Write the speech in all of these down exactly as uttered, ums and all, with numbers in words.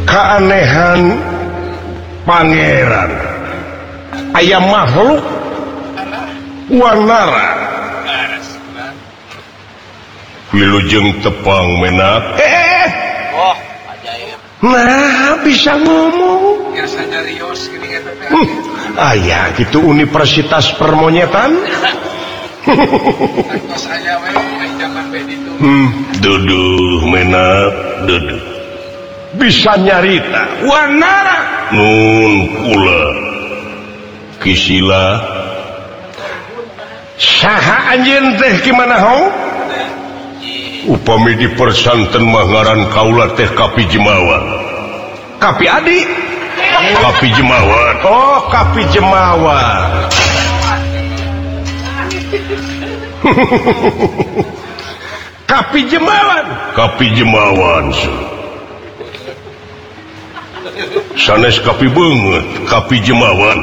keanehan pangeran aya makhluk wanara wilujeng tepang menak eh oh ajaib nah bisa ngomong biasanya rios gini kan hmm. Aya gitu Universitas Permonyetan saya we jangan bedi itu hmm duduh menak duduh bisa nyarita wanara nun kula kisila saha anjeun teh gimana ho upami di persanten mangaran kaula teh Kapi Jemawan Kapi Adi Kapi Jemawan oh Kapi Jemawan Kapi Jemawan Kapi Jemawan sanes Kapi banget Kapi Jemawan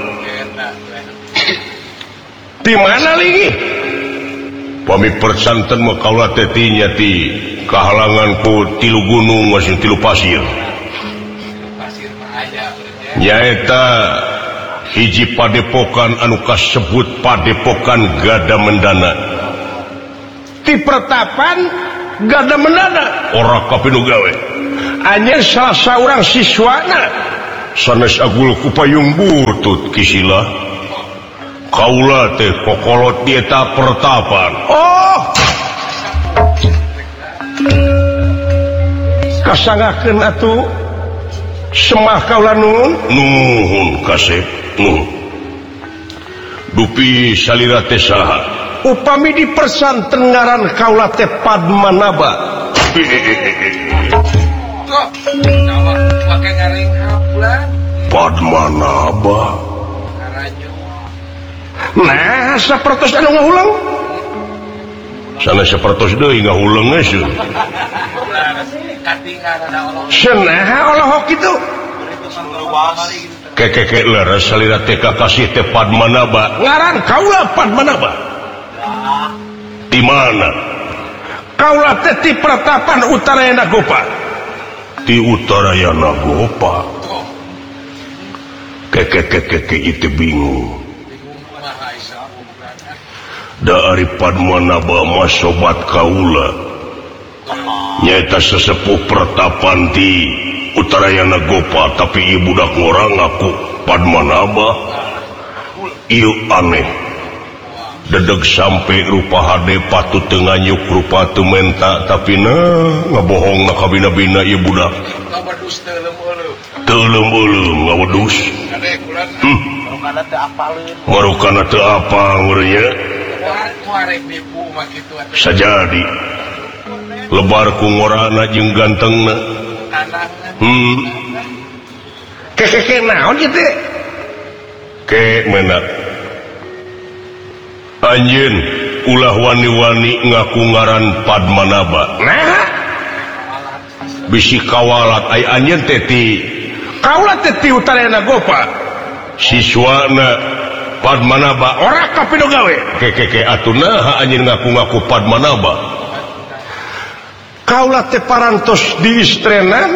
di mana lagi pami persanten mah kaula teh tinya ti kahalangan ku tilu gunung masih tilu pasir pasir mah aya nyaeta hiji padepokan anu kasebut padepokan Gada Mendana ti pertapan Gada Mendana ora kapinu gawe anjeun salah saurang siswana sanes agul ku payung butut kisila kaula teh kokolot di eta pertapan oh kasangakeun atuh semah kaula nuhun nuhun kasep nuhun dupi salira teh saha upami di persanten ngaran kaula teh Padmanaba kok jawab pakai ngaring hapulan Padmanaba karanyo nah sapertos anu ngahulang sana sapertos deui ngahulang geus katingan ada Allah senaha olohok kitu kekeke leres salira teh kakasih teh Padmanaba ngaran kaula Padmanaba di mana kaula teh ti pertapan Utarayana Gopa di Utarayana Gopa kekeke itu bingung dari Padmanaba mah sobat kaula nyata sesepuh pertapan di Utarayana Gopa tapi ibu dak ngorang aku Padmanaba ieu aneh dedeg sampai rupa hade patut tenganyuk rupa tu menta tapi nah ngabohong na kabina-bina ieu budak ngabedus teu leumeuleuh teu leumeuleuh ngawedus ade kulan hmm marukana teu apaleun marukana teu apal meureun nya kuarek nipu mah kitu atuh sajadi lebar ku ngorana jeung gantengna anakna hmm kekeke naon kitu ke menak anjeun ulah wani-wani ngaku ngaran Padmanaba nah bisi kawalat ai anjeun teh ti kaula teh ti Utarayana Gopa siswana Padmanaba ora kapinu gawe kekeke atuh naha anjeun ngaku-ngaku Padmanaba kaula teh parantos diistrenan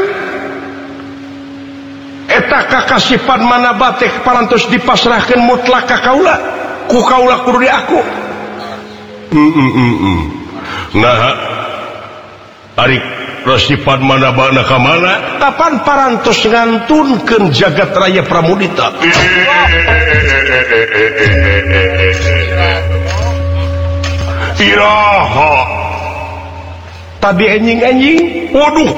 eta kakasih Padmanaba teh parantos dipasrahkeun mutlak ka kaula ku kaula kudu di aku mm -mm -mm. Nah ari Resi Padmanaba na ka mana kapan parantos ngantunkeun jagat raya Pramudita iraha tadi enjing-enjing waduh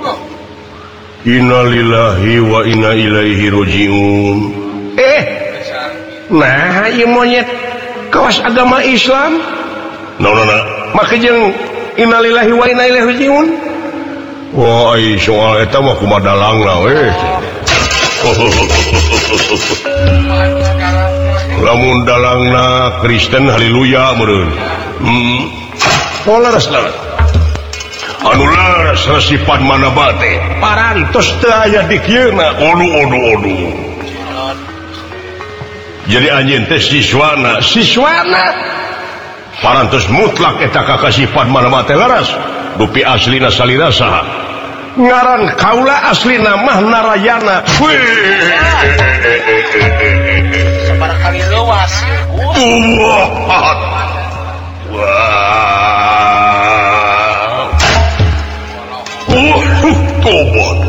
innalillahi wa inna ilaihi rajiun eh nah ieu monyet kawas agama Islam naonna make jeung innalillahi wa inna ilaihi rajiun wah ai soal eta mah kumaha dalangna we lamun dalangna Kristen haleluya meureun hmm pola rasna anu laras Resi Padmanaba teh parantos teu aya di kieuna odu odu odu jadi anjeun teh siswana siswana parantos mutlak eta kakasih Padmanaba teh laras dupi aslina salira saha ngaran kaula asli nama Narayana. Sebar kali luas. Wah. Wah. Uh, tobat.